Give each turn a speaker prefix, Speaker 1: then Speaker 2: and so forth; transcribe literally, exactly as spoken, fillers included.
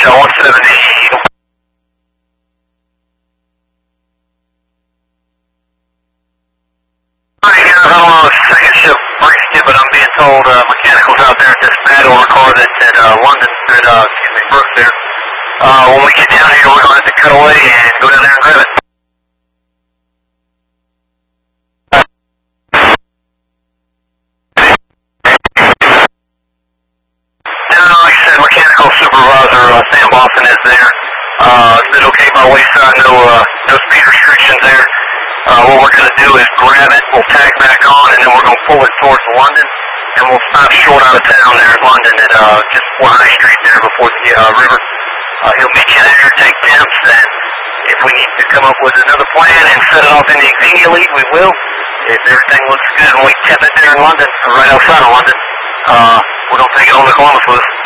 Speaker 1: Shell one seventy. Alright guys, I'm on a second shift break skip, but I'm being told uh, mechanicals out there at this battle on a car that's at uh, London, at, uh, excuse me, Brooks there. Uh, when we get down here, we're going to have to cut away and go down there and grab it. Now, like I said, mechanical supervisor uh, Sam Boston is there. Uh, said okay by wayside, no, uh, no speed restrictions there. Uh, what we're going to do is grab it, we'll tag back on, and then we're going to pull it towards London, and we'll stop short out of town there at London at uh, just before High Street there before the uh, river. Uh, he'll meet you there, take temps, and if we need to come up with another plan and set it off in the Xenia League, we will. If everything looks good and we tip it there in London, or right outside of London, uh, we're going to take it on to Columbus with us.